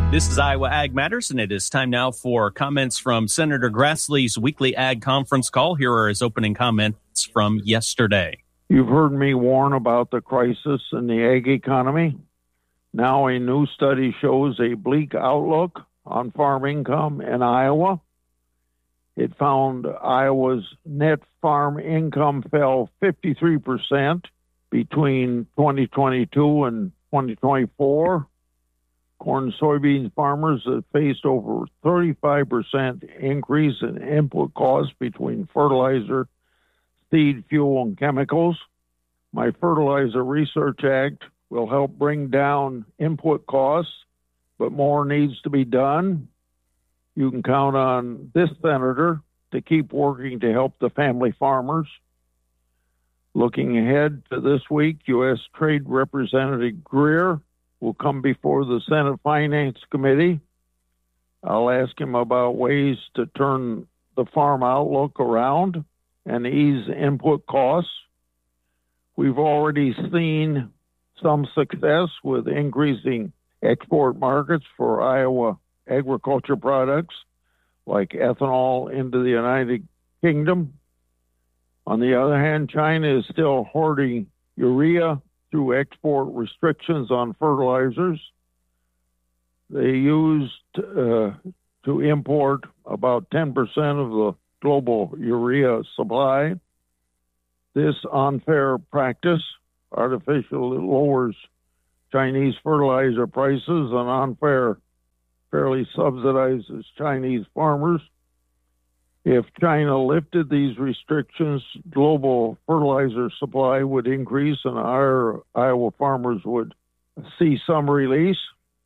This is Iowa Ag Matters, and it is time now for comments from Senator Grassley's weekly ag conference call. Here are his opening comments from yesterday. You've heard me warn about the crisis in the ag economy. Now a new study shows a bleak outlook on farm income in Iowa. It found Iowa's net farm income fell 53% between 2022 and 2024. Corn and soybean farmers have faced over 35% increase in input costs between fertilizer, seed, fuel, and chemicals. My Fertilizer Research Act will help bring down input costs, but more needs to be done. You can count on this senator to keep working to help the family farmers. Looking ahead to this week, U.S. Trade Representative Greer will come before the Senate Finance Committee. I'll ask him about ways to turn the farm outlook around and ease input costs. We've already seen some success with increasing export markets for Iowa agriculture products like ethanol into the United Kingdom. On the other hand, China is still hoarding urea through export restrictions on fertilizers. They used to import about 10% of the global urea supply. This unfair practice artificially lowers Chinese fertilizer prices and fairly subsidizes Chinese farmers. If China lifted these restrictions, global fertilizer supply would increase and our Iowa farmers would see some release.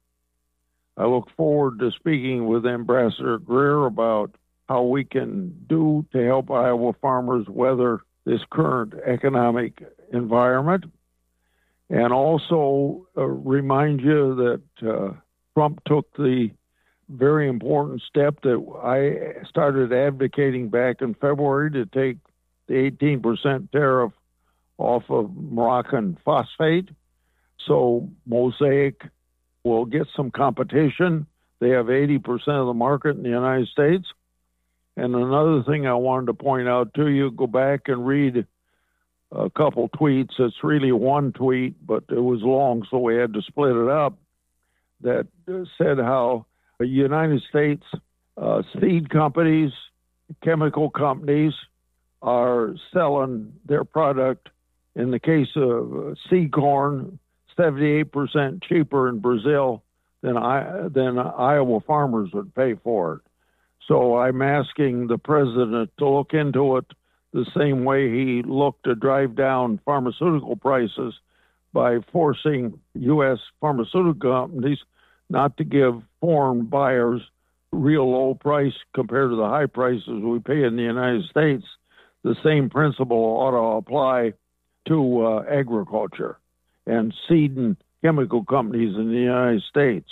I look forward to speaking with Ambassador Greer about how we can do to help Iowa farmers weather this current economic environment. And also remind you that Trump took the very important step that I started advocating back in February to take the 18% tariff off of Moroccan phosphate. So Mosaic will get some competition. They have 80% of the market in the United States. And another thing I wanted to point out to you, go back and read a couple tweets. It's really one tweet, but it was long, so we had to split it up, that said how the United States seed companies, chemical companies are selling their product, in the case of seed corn, 78% cheaper in Brazil than Iowa farmers would pay for it. So I'm asking the president to look into it the same way he looked to drive down pharmaceutical prices by forcing U.S. pharmaceutical companies not to give foreign buyers real low price compared to the high prices we pay in the United States. The same principle ought to apply to agriculture and seed and chemical companies in the United States.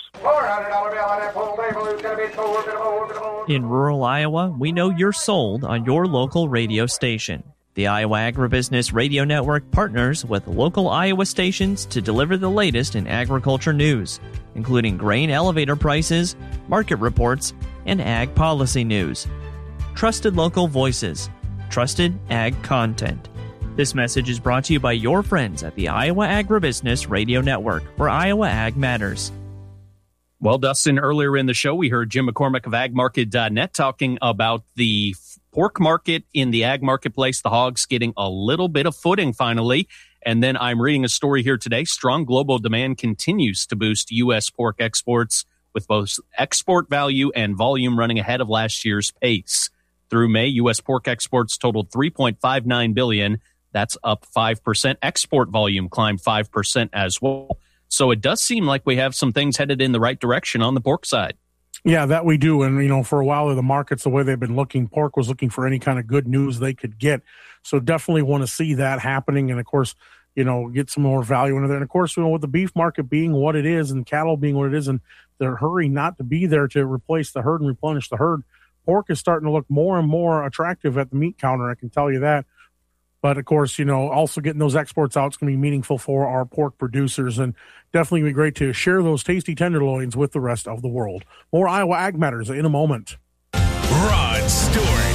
In rural Iowa, we know you're sold on your local radio station. The Iowa Agribusiness Radio Network partners with local Iowa stations to deliver the latest in agriculture news, including grain elevator prices, market reports, and ag policy news. Trusted local voices, trusted ag content. This message is brought to you by your friends at the Iowa Agribusiness Radio Network, where Iowa Ag matters. Well, Dustin, earlier in the show, we heard Jim McCormick of agmarket.net talking about the pork market in the ag marketplace, the hogs getting a little bit of footing finally. And then I'm reading a story here today. Strong global demand continues to boost U.S. pork exports, with both export value and volume running ahead of last year's pace. Through May, U.S. pork exports totaled $3.59 billion. That's up 5%. Export volume climbed 5% as well. So it does seem like we have some things headed in the right direction on the pork side. Yeah, that we do. And, for a while, the markets, the way they've been looking, pork was looking for any kind of good news they could get. So definitely want to see that happening. And, of course, get some more value into there. And, of course, with the beef market being what it is and cattle being what it is, and the hurry not to be there to replace the herd and replenish the herd, pork is starting to look more and more attractive at the meat counter. I can tell you that. But of course, also getting those exports out is going to be meaningful for our pork producers, and definitely be great to share those tasty tenderloins with the rest of the world. More Iowa Ag Matters in a moment. Rod Stewart.